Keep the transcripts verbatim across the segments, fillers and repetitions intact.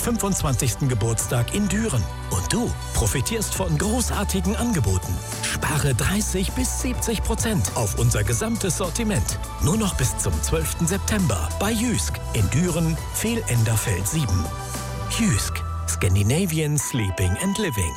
fünfundzwanzigsten Geburtstag in Düren. Und du profitierst von großartigen Angeboten. Spare dreißig bis siebzig Prozent auf unser gesamtes Sortiment. Nur noch bis zum zwölften September bei Jysk in Düren, Fehl-Enderfeld sieben. Jysk, Scandinavian Sleeping and Living.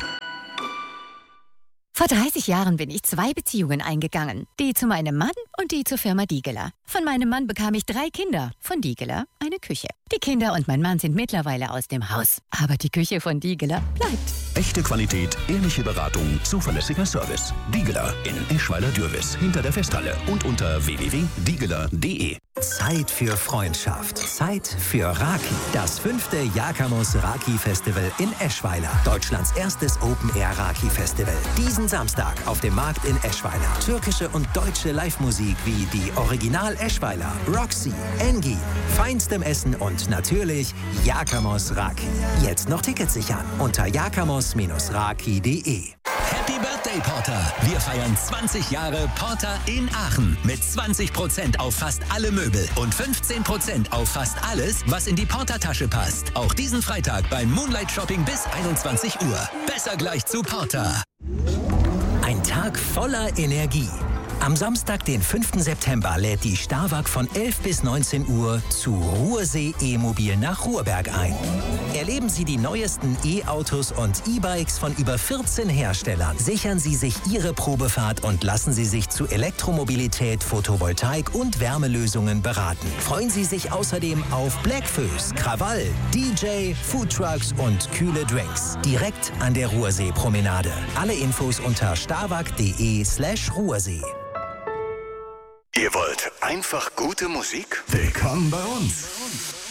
Vor dreißig Jahren bin ich zwei Beziehungen eingegangen. Die zu meinem Mann und die zur Firma Diegeler. Von meinem Mann bekam ich drei Kinder. Von Diegeler eine Küche. Die Kinder und mein Mann sind mittlerweile aus dem Haus. Aber die Küche von Diegeler bleibt. Echte Qualität, ehrliche Beratung, zuverlässiger Service. Diegeler in Eschweiler-Dürwiß hinter der Festhalle und unter w w w punkt diegeler punkt de. Zeit für Freundschaft. Zeit für Raki. Das fünfte Jakamus Raki Festival in Eschweiler. Deutschlands erstes Open-Air-Raki-Festival. Diesen Samstag auf dem Markt in Eschweiler. Türkische und deutsche Live-Musik wie die Original Eschweiler, Roxy, Engi, feinstem Essen und natürlich Jakamus Raki. Jetzt noch Tickets sichern unter jakamus Raki punkt de. Happy Birthday, Porter! Wir feiern zwanzig Jahre Porter in Aachen mit zwanzig Prozent auf fast alle Möbel und fünfzehn Prozent auf fast alles, was in die Porter-Tasche passt. Auch diesen Freitag beim Moonlight Shopping bis einundzwanzig Uhr. Besser gleich zu Porter. Ein Tag voller Energie. Am Samstag, den fünften September, lädt die Starwag von elf bis neunzehn Uhr zu Ruhrsee E-Mobil nach Ruhrberg ein. Erleben Sie die neuesten E-Autos und E-Bikes von über vierzehn Herstellern. Sichern Sie sich Ihre Probefahrt und lassen Sie sich zu Elektromobilität, Photovoltaik und Wärmelösungen beraten. Freuen Sie sich außerdem auf Blackfoes, Krawall, D J, Foodtrucks und kühle Drinks. Direkt an der Ruhrsee-Promenade. Alle Infos unter starwag punkt de slash Ruhrsee. Ihr wollt einfach gute Musik? Willkommen bei uns.